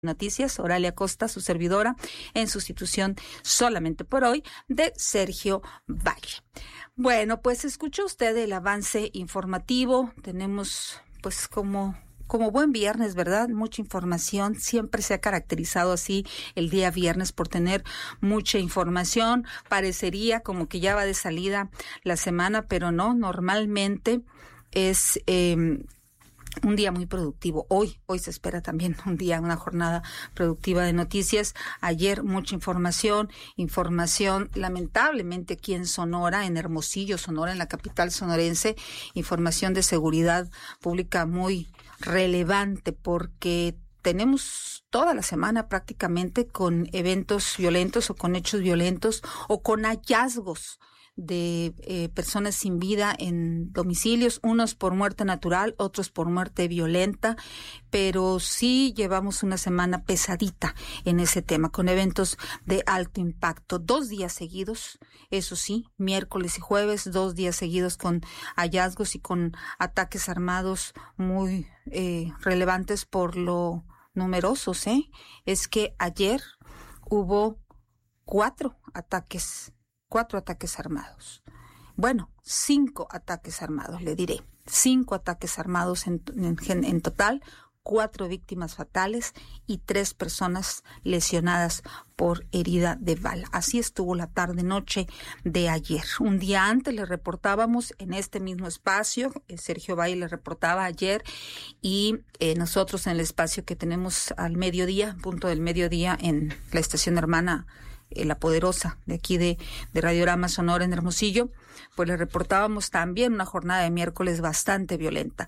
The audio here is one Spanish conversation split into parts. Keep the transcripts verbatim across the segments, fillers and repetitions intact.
Noticias, Oralia Costa, su servidora, en sustitución solamente por hoy de Sergio Valle. Bueno, pues escuchó usted el avance informativo. Tenemos, pues, como, como buen viernes, ¿verdad? Mucha información. Siempre se ha caracterizado así el día viernes por tener mucha información. Parecería como que ya va de salida la semana, pero no, normalmente es eh, un día muy productivo. Hoy, hoy se espera también un día, una jornada productiva de noticias. Ayer mucha información, información lamentablemente aquí en Sonora, en Hermosillo, Sonora, en la capital sonorense, información de seguridad pública muy relevante porque tenemos toda la semana prácticamente con eventos violentos o con hechos violentos o con hallazgos de eh, personas sin vida en domicilios, unos por muerte natural, otros por muerte violenta, pero sí llevamos una semana pesadita en ese tema, con eventos de alto impacto. Dos días seguidos, eso sí, miércoles y jueves, dos días seguidos con hallazgos y con ataques armados muy eh, relevantes por lo numerosos, ¿eh? Es que ayer hubo cuatro ataques Cuatro ataques armados. Bueno, cinco ataques armados, le diré. Cinco ataques armados en, en, en total, cuatro víctimas fatales y tres personas lesionadas por herida de bala. Así estuvo la tarde-noche de ayer. Un día antes le reportábamos en este mismo espacio, Sergio Valle le reportaba ayer, y eh, nosotros en el espacio que tenemos al mediodía, punto del mediodía, en la estación hermana La Poderosa, de aquí de, de Radiorama Sonora en Hermosillo, pues le reportábamos también una jornada de miércoles bastante violenta.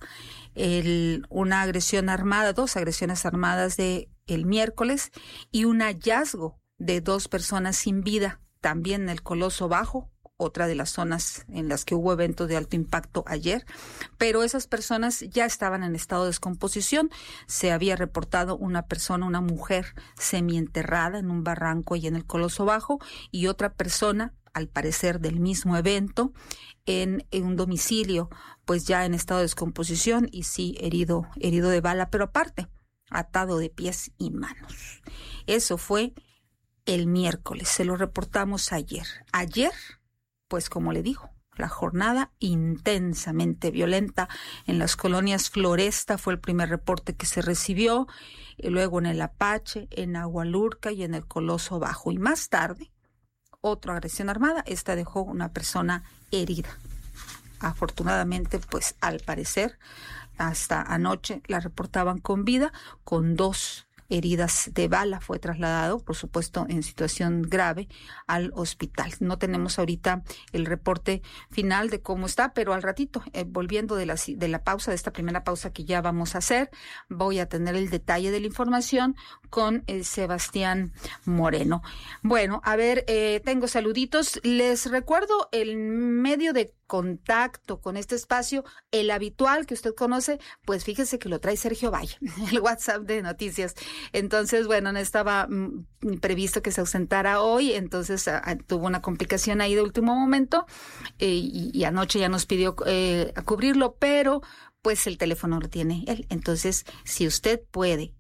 El, una agresión armada, dos agresiones armadas de el miércoles y un hallazgo de dos personas sin vida, también en el Coloso Bajo, otra de las zonas en las que hubo eventos de alto impacto ayer, pero esas personas ya estaban en estado de descomposición. Se había reportado una persona, una mujer semienterrada en un barranco y en el Coloso Bajo, y otra persona, al parecer del mismo evento, en, en un domicilio, pues ya en estado de descomposición y sí herido, herido de bala, pero aparte, atado de pies y manos. Eso fue el miércoles, se lo reportamos ayer. Ayer, pues como le digo, la jornada intensamente violenta en las colonias Floresta fue el primer reporte que se recibió, y luego en el Apache, en Agualurca y en el Coloso Bajo. Y más tarde, otra agresión armada, esta dejó una persona herida. Afortunadamente, pues al parecer, hasta anoche la reportaban con vida, con dos heridas de bala. Fue trasladado, por supuesto, en situación grave al hospital. No tenemos ahorita el reporte final de cómo está, pero al ratito, eh, volviendo de la, de la pausa, de esta primera pausa que ya vamos a hacer, voy a tener el detalle de la información con eh, Sebastián Moreno. Bueno, a ver, eh, tengo saluditos. Les recuerdo el medio de contacto con este espacio, el habitual que usted conoce, pues fíjese que lo trae Sergio Valle, el WhatsApp de noticias. Entonces, bueno, no estaba mm, previsto que se ausentara hoy, entonces a, a, tuvo una complicación ahí de último momento eh, y, y anoche ya nos pidió eh, a cubrirlo, pero pues el teléfono lo tiene él. Entonces, si usted puede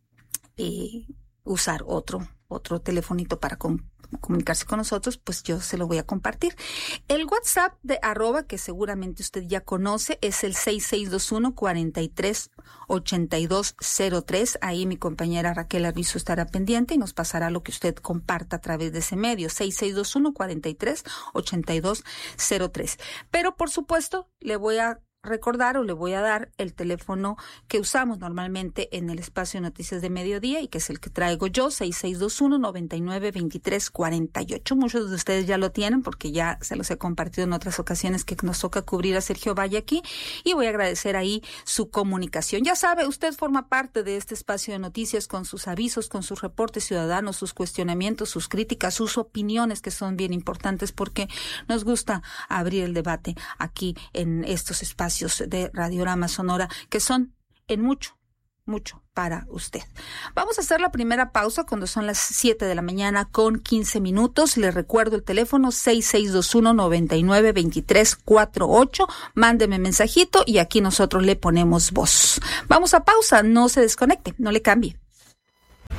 eh, usar otro, otro telefonito para com- comunicarse con nosotros, pues yo se lo voy a compartir. El WhatsApp de arroba, que seguramente usted ya conoce, es el seis seis dos uno, cuatro tres, ocho dos cero tres. Ahí mi compañera Raquel Arvizo estará pendiente y nos pasará lo que usted comparta a través de ese medio, seis seis dos uno, cuatro tres, ocho dos cero tres. Pero por supuesto, le voy a recordar o le voy a dar el teléfono que usamos normalmente en el espacio de Noticias de Mediodía y que es el que traigo yo, seis seis dos uno, nueve nueve dos tres cuatro ocho. Muchos de ustedes ya lo tienen porque ya se los he compartido en otras ocasiones que nos toca cubrir a Sergio Valle aquí, y voy a agradecer ahí su comunicación. Ya sabe, usted forma parte de este espacio de noticias con sus avisos, con sus reportes ciudadanos, sus cuestionamientos, sus críticas, sus opiniones, que son bien importantes porque nos gusta abrir el debate aquí en estos espacios de Radiorama Sonora, que son en mucho, mucho para usted. Vamos a hacer la primera pausa cuando son las siete de la mañana con quince minutos. Les recuerdo el teléfono seis seis dos uno, nueve nueve dos tres cuatro ocho. Mándeme mensajito y aquí nosotros le ponemos voz. Vamos a pausa, no se desconecte, no le cambie.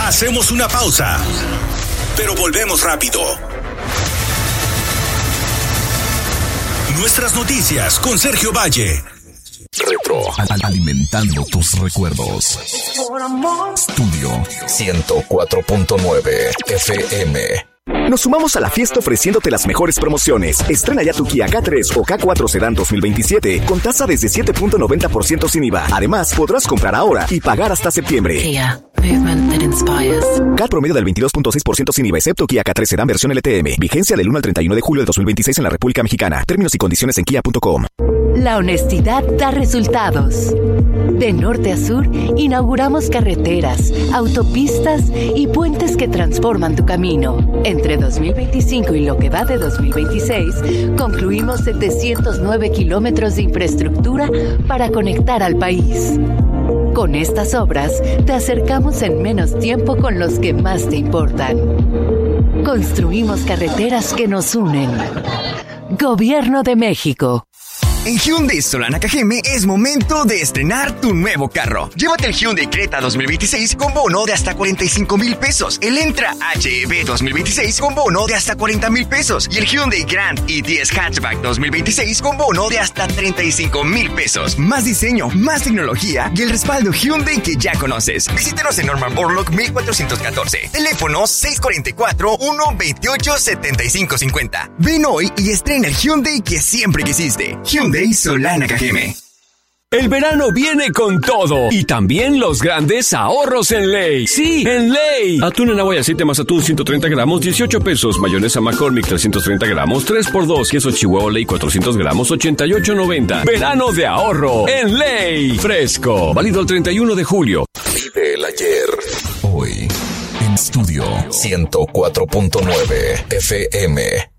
Hacemos una pausa, pero volvemos rápido. Nuestras noticias con Sergio Valle. Retro, alimentando tus recuerdos. Estudio ciento cuatro punto nueve F M. Nos sumamos a la fiesta ofreciéndote las mejores promociones. Estrena ya tu Kia K tres o K cuatro Sedan dos mil veintisiete con tasa desde siete punto noventa por ciento sin I V A. Además, podrás comprar ahora y pagar hasta septiembre. Kia, movement that inspires. C A T promedio del veintidós punto seis por ciento sin I V A, excepto Kia K tres Sedan versión L T M. Vigencia del uno al treinta y uno de julio de dos mil veintiséis en la República Mexicana. Términos y condiciones en kia punto com. La honestidad da resultados. De norte a sur, inauguramos carreteras, autopistas y puentes que transforman tu camino. Entre dos mil veinticinco y lo que va de dos mil veintiséis, concluimos setecientos nueve kilómetros de infraestructura para conectar al país. Con estas obras, te acercamos en menos tiempo con los que más te importan. Construimos carreteras que nos unen. Gobierno de México. En Hyundai Solana Cajeme es momento de estrenar tu nuevo carro. Llévate el Hyundai Creta dos mil veintiséis con bono de hasta cuarenta y cinco mil pesos. El Entra H E V dos mil veintiséis con bono de hasta cuarenta mil pesos. Y el Hyundai Grand i diez Hatchback dos mil veintiséis con bono de hasta treinta y cinco mil pesos. Más diseño, más tecnología y el respaldo Hyundai que ya conoces. Visítanos en Norman Borlaug mil cuatrocientos catorce. Teléfono seis cuatro cuatro, uno dos ocho, siete cinco cinco cero. Ven hoy y estrena el Hyundai que siempre quisiste. Hyundai Solana Cajeme. El verano viene con todo y también los grandes ahorros en Ley. Sí, en Ley. Atún en agua y aceite más atún ciento treinta gramos, dieciocho pesos. Mayonesa McCormick trescientos treinta gramos, tres por dos. Queso Chihuahua Ley cuatrocientos gramos, ochenta y ocho noventa. Verano de ahorro en Ley. Fresco. Válido el treinta y uno de julio. Vive el ayer. Hoy en Estudio ciento cuatro punto nueve F M.